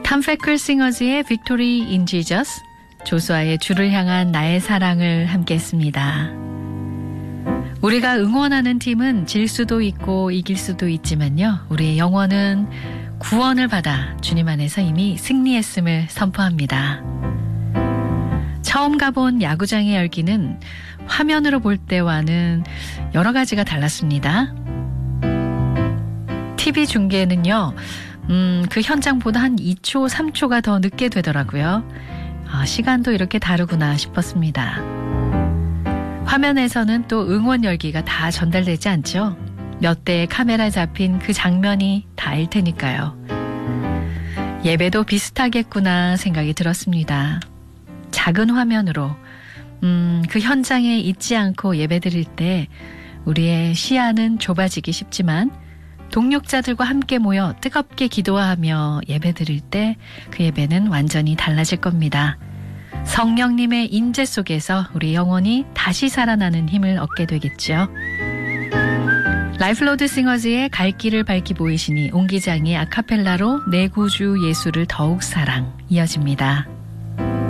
탐 페클 싱어즈의 Victory in Jesus, 조수아의 주를 향한 나의 사랑을 함께 했습니다. 우리가 응원하는 팀은 질 수도 있고 이길 수도 있지만요. 우리의 영혼은 구원을 받아 주님 안에서 이미 승리했음을 선포합니다. 처음 가본 야구장의 열기는 화면으로 볼 때와는 여러 가지가 달랐습니다. TV 중계는요. 그 현장보다 한 2초, 3초가 더 늦게 되더라고요. 시간도 이렇게 다르구나 싶었습니다. 화면에서는 또 응원 열기가 다 전달되지 않죠. 몇 대의 카메라 잡힌 그 장면이 다일 테니까요. 예배도 비슷하겠구나 생각이 들었습니다. 작은 화면으로 그 현장에 있지 않고 예배드릴 때 우리의 시야는 좁아지기 쉽지만 동역자들과 함께 모여 뜨겁게 기도하며 예배드릴 때 그 예배는 완전히 달라질 겁니다. 성령님의 인재 속에서 우리 영혼이 다시 살아나는 힘을 얻게 되겠죠. 라이프로드 싱어즈의 갈 길을 밝히 보이시니 옹기장의 아카펠라로 내 구주 예수를 더욱 사랑 이어집니다.